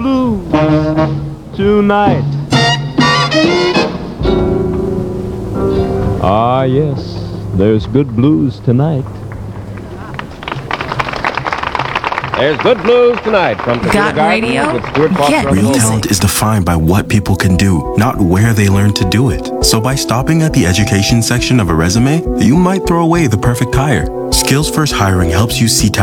blues tonight. Ah, yes, there's good blues tonight. There's good blues tonight from Got radio? with Stuart Foster. Real talent is defined by what people can do, not where they learn to do it. So by stopping at the education section of a resume, you might throw away the perfect hire. Skills First Hiring helps you see talent